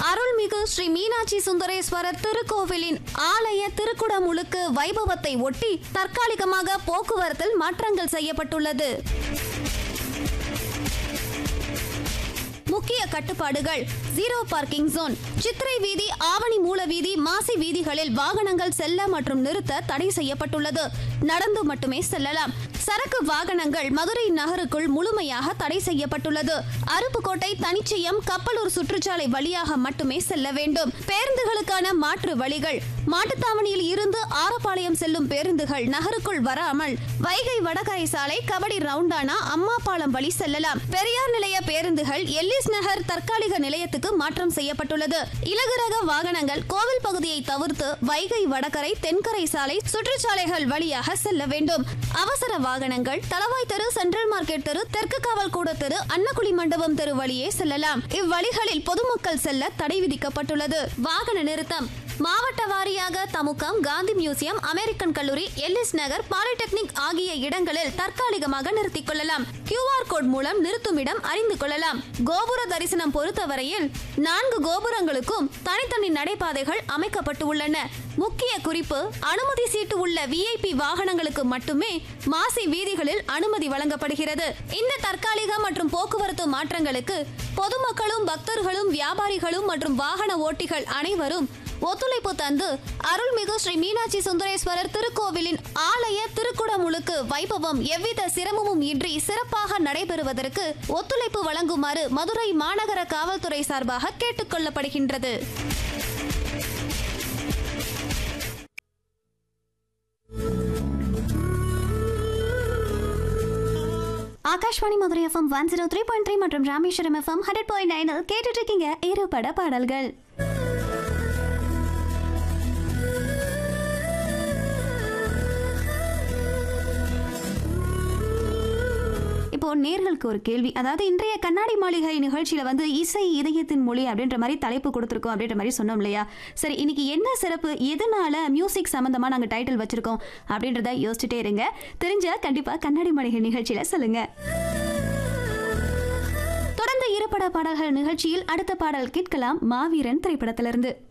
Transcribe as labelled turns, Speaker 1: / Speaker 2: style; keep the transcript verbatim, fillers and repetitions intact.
Speaker 1: அருள்மிகு ஸ்ரீ மீனாட்சி சுந்தரேஸ்வரர் திருக்கோவிலின் ஆலய திருக்குடமுழுக்கு வைபவத்தை ஒட்டி தற்காலிகமாக போக்குவரத்தில் மாற்றங்கள் செய்யப்பட்டுள்ளது. முக்கிய கட்டுப்பாடுகள்: ஜீரோ பார்க்கிங் ஜோன், சித்திரை வீதி, ஆவணி மூல வீதி, மாசி வீதிகளில் வாகனங்கள் செல்ல மற்றும் நிறுத்த தடை செய்யப்பட்டுள்ளது. நடந்து மட்டுமே செல்லலாம். சரக்கு வாகனங்கள் மதுரை நகருக்குள் முழுமையாக தடை செய்யப்பட்டுள்ளது. அருப்புக்கோட்டை, தனிச்சயம், கப்பலூர் சுற்றுச்சாலை வழியாக மட்டுமே செல்ல வேண்டும். பேருந்துகளுக்கான மாற்று வழிகள்: மாட்டுத்தாவணியில் இருந்து ஆரப்பாளையம் செல்லும் பேருந்துகள் நகருக்குள் வராமல் வைகை வடகரை சாலை, கபடி ரவுண்டானா, அம்மாபாளையம் வழி செல்லலாம். பெரியார் நிலைய பேருந்துகள் எல்லிஸ் நகர் தற்காலிக நிலையத்துக்கு மாற்றம் செய்யப்பட்டுள்ளது. இலகுரக வாகனங்கள் கோவில் பகுதியை தவிர்த்து வைகை வடகரை, தென்கரை சாலை, சுற்றுச்சாலைகள் வழியாக செல்ல வேண்டும். அவசர வாகனங்கள் தளவாய் தெரு, சென்ட்ரல் மார்க்கெட் தெரு, தெற்கு காவல் கூட தெரு, அன்னக்குழி மண்டபம் தெரு வழியே செல்லலாம். இவ்வழிகளில் பொதுமக்கள் செல்ல தடை விதிக்கப்பட்டுள்ளது. வாகன நிறுத்தம்: மாவட்ட வாரியாக தமுகம், காந்தி மியூசியம், அமெரிக்கன் கல்லூரி, எல்லிஸ் நகர், பாலிடெக்னிக் ஆகிய இடங்களில் தற்காலிகமாக நிறுத்திக் கொள்ளலாம். கியூஆர் கோட் மூலம் நிறுத்துமிடம் அறிந்து கொள்ளலாம். கோபுர தரிசனம் பொறுத்தவரையில் நான்கு கோபுரங்களுக்கும் தனித்தனி நடைபாதைகள் அமைக்கப்பட்டு உள்ளன. முக்கிய குறிப்பு: அனுமதி சீட்டு உள்ள விஐபி வாகனங்களுக்கு மட்டுமே மாசி வீதிகளில் அனுமதி வழங்கப்படுகிறது. இந்த தற்காலிக மற்றும் போக்குவரத்து மாற்றங்களுக்கு பொதுமக்களும், பக்தர்களும், வியாபாரிகளும் மற்றும் வாகன ஓட்டிகள் அனைவரும் ஒத்துழைப்பு தந்து அருள்மிகு ஸ்ரீ மீனாட்சி சுந்தரேஸ்வரர் திருக்கோவிலின் ஆலய திருக்குடமுழுக்கு வைபவம் எவ்வித சிரமமும் இன்றி சிறப்பாக நடைபெறுவதற்கு ஒத்துழைப்பு வழங்குமாறு மதுரை மாநகர காவல்துறை சார்பாக கேட்டுக் கொள்ளப்படுகின்றது. Akashvani Madurai FM one zero three point three மற்றும் ராமேஸ்வரம் எஃப்எம் ஹண்ட்ரட் பாயிண்ட் நைனில் கேட்டுட்டு இருக்கீங்க ஏறுபட பாடல்கள். இப்போ நேர்களுக்கு ஒரு கேள்வி. அதாவது இன்றைய கண்ணாடி மாளிகை நிகழ்ச்சியில வந்து இசை இதயத்தின் மொழி அப்படின்ற மாதிரி தலைப்பு கொடுத்துருக்கோம் அப்படின்ற மாதிரி சொன்னோம் இல்லையா? சரி, இன்னைக்கு என்ன சிறப்பு, எதனால மியூசிக் சம்பந்தமா நாங்க டைட்டில் வச்சிருக்கோம் அப்படின்றத யோசிச்சுட்டே இருங்க. தெரிஞ்சா கண்டிப்பா கண்ணாடி மாளிகை நிகழ்ச்சியில சொல்லுங்க. தொடர்ந்து இருபட பாடல்கள் நிகழ்ச்சியில் அடுத்த பாடல் கேட்கலாம். மாவீரன் திரைப்படத்திலிருந்து.